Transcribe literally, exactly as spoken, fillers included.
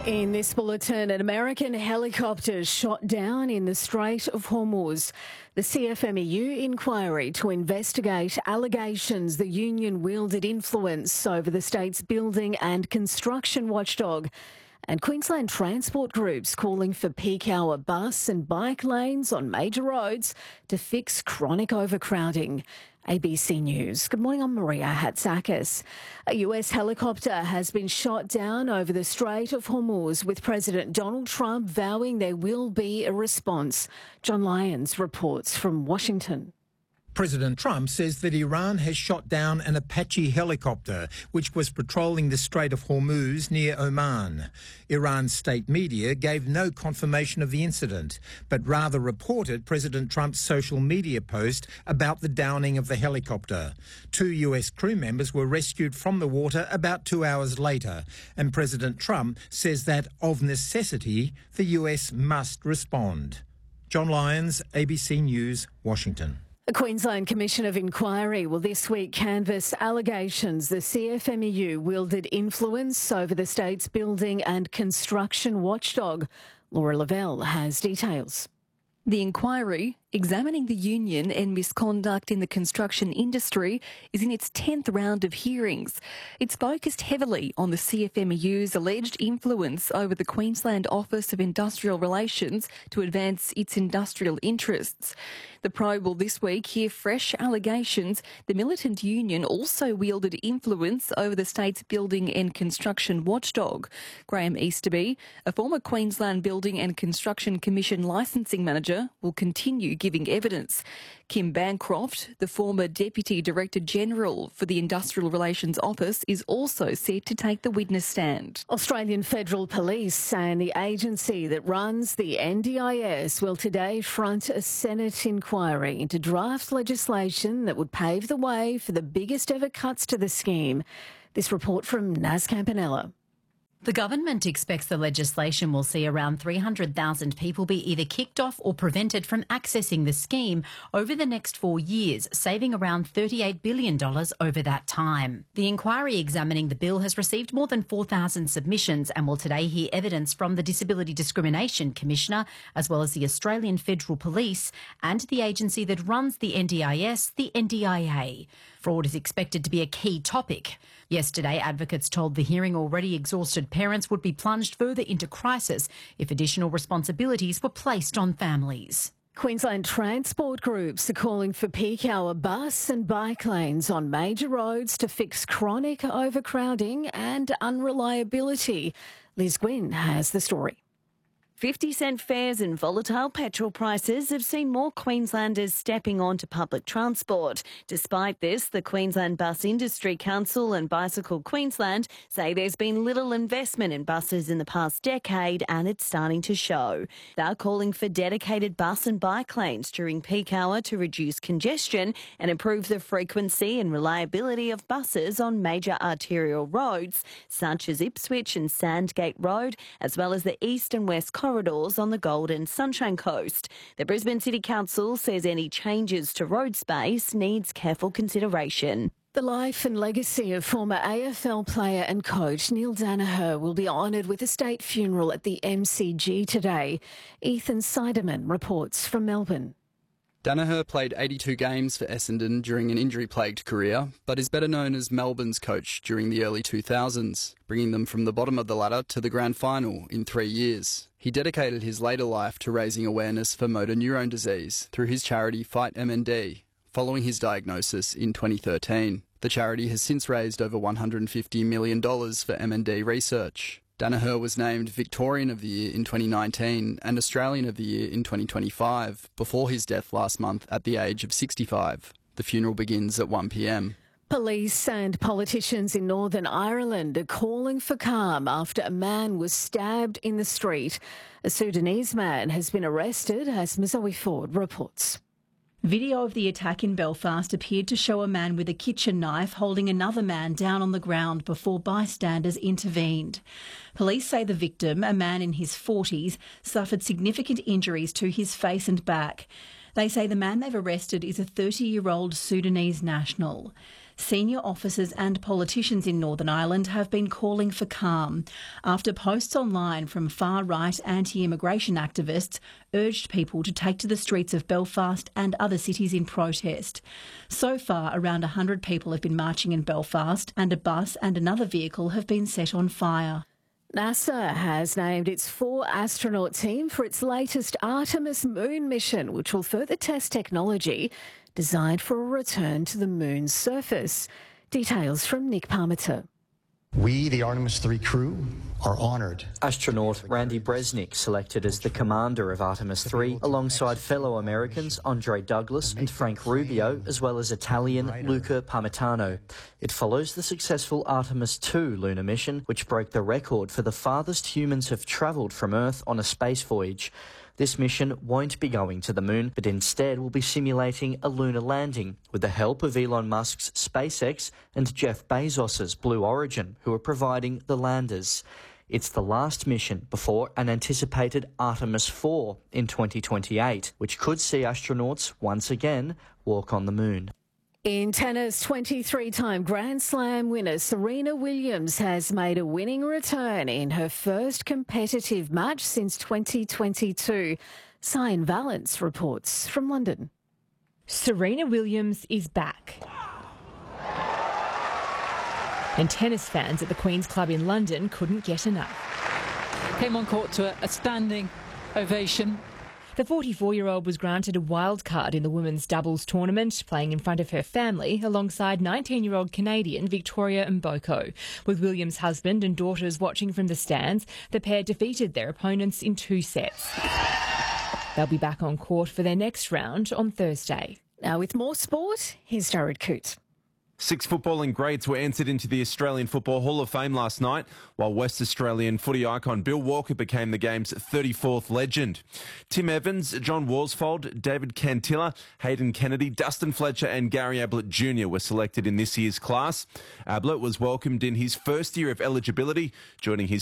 In this bulletin, an American helicopter shot down in the Strait of Hormuz. The C F M E U inquiry to investigate allegations the union wielded influence over the state's building and construction watchdog. And Queensland transport groups calling for peak hour bus and bike lanes on major roads to fix chronic overcrowding. A B C News. Good morning, I'm Maria Hatzakis. A U S helicopter has been shot down over the Strait of Hormuz, with President Donald Trump vowing there will be a response. John Lyons reports from Washington. President Trump says that Iran has shot down an Apache helicopter which was patrolling the Strait of Hormuz near Oman. Iran's state media gave no confirmation of the incident, but rather reported President Trump's social media post about the downing of the helicopter. Two U S crew members were rescued from the water about two hours later, and President Trump says that, of necessity, the U S must respond. John Lyons, A B C News, Washington. A Queensland Commission of Inquiry will this week canvass allegations the C F M E U wielded influence over the state's building and construction watchdog. Laura Lavelle has details. The inquiry, examining the union and misconduct in the construction industry, is in its tenth round of hearings. It's focused heavily on the C F M E U's alleged influence over the Queensland Office of Industrial Relations to advance its industrial interests. The probe will this week hear fresh allegations the militant union also wielded influence over the state's building and construction watchdog. Graham Easterby, a former Queensland Building and Construction Commission licensing manager, will continue giving evidence. Kim Bancroft, the former Deputy Director General for the Industrial Relations Office, is also set to take the witness stand. Australian Federal Police and the agency that runs the N D I S will today front a Senate inquiry into draft legislation that would pave the way for the biggest ever cuts to the scheme. This report from Naz Campanella. The government expects the legislation will see around three hundred thousand people be either kicked off or prevented from accessing the scheme over the next four years, saving around thirty-eight billion dollars over that time. The inquiry examining the bill has received more than four thousand submissions and will today hear evidence from the Disability Discrimination Commissioner, as well as the Australian Federal Police and the agency that runs the N D I S, the N D I A. Fraud is expected to be a key topic. Yesterday, advocates told the hearing already exhausted parents would be plunged further into crisis if additional responsibilities were placed on families. Queensland transport groups are calling for peak hour bus and bike lanes on major roads to fix chronic overcrowding and unreliability. Liz Gwynn has the story. fifty cent fares and volatile petrol prices have seen more Queenslanders stepping onto public transport. Despite this, the Queensland Bus Industry Council and Bicycle Queensland say there's been little investment in buses in the past decade and it's starting to show. They're calling for dedicated bus and bike lanes during peak hour to reduce congestion and improve the frequency and reliability of buses on major arterial roads such as Ipswich and Sandgate Road, as well as the east and west corridors corridors on the Gold and Sunshine Coast. The Brisbane City Council says any changes to road space needs careful consideration. The life and legacy of former A F L player and coach Neil Daniher will be honoured with a state funeral at the M C G today. Ethan Seiderman reports from Melbourne. Daniher played eighty-two games for Essendon during an injury-plagued career, but is better known as Melbourne's coach during the early two thousands, bringing them from the bottom of the ladder to the grand final in three years. He dedicated his later life to raising awareness for motor neurone disease through his charity Fight M N D, following his diagnosis in twenty thirteen. The charity has since raised over one hundred fifty million dollars for M N D research. Daniher was named Victorian of the Year in twenty nineteen and Australian of the Year in twenty twenty-five, before his death last month at the age of sixty-five. The funeral begins at one p m. Police and politicians in Northern Ireland are calling for calm after a man was stabbed in the street. A Sudanese man has been arrested, as Mazoe Ford reports. Video of the attack in Belfast appeared to show a man with a kitchen knife holding another man down on the ground before bystanders intervened. Police say the victim, a man in his forties, suffered significant injuries to his face and back. They say the man they've arrested is a thirty-year-old Sudanese national. Senior officers and politicians in Northern Ireland have been calling for calm after posts online from far-right anti-immigration activists urged people to take to the streets of Belfast and other cities in protest. So far, around one hundred people have been marching in Belfast, and a bus and another vehicle have been set on fire. NASA has named its four-astronaut team for its latest Artemis moon mission, which will further test technology designed for a return to the moon's surface. Details from Nick Parmiter. We, the Artemis three crew, are honoured. Astronaut Randy Bresnik selected as the commander of Artemis three alongside fellow Americans Andre Douglas and Frank Rubio, as well as Italian Luca Parmitano. It follows the successful Artemis two lunar mission, which broke the record for the farthest humans have travelled from Earth on a space voyage. This mission won't be going to the moon, but instead will be simulating a lunar landing with the help of Elon Musk's SpaceX and Jeff Bezos's Blue Origin, who are providing the landers. It's the last mission before an anticipated Artemis four in twenty twenty-eight, which could see astronauts once again walk on the moon. In tennis, twenty-three-time Grand Slam winner Serena Williams has made a winning return in her first competitive match since twenty twenty-two. Cyan Valence reports from London. Serena Williams is back. And tennis fans at the Queen's Club in London couldn't get enough. Came on court to a, a standing ovation. The forty-four-year-old was granted a wild card in the women's doubles tournament, playing in front of her family alongside nineteen-year-old Canadian Victoria Mboko. With Williams' husband and daughters watching from the stands, the pair defeated their opponents in two sets. They'll be back on court for their next round on Thursday. Now with more sport, here's Jared Coote. Six footballing greats were entered into the Australian Football Hall of Fame last night, while West Australian footy icon Bill Walker became the game's thirty-fourth legend. Tim Evans, John Worsfold, David Cantilla, Hayden Kennedy, Dustin Fletcher and Gary Ablett Junior were selected in this year's class. Ablett was welcomed in his first year of eligibility, joining his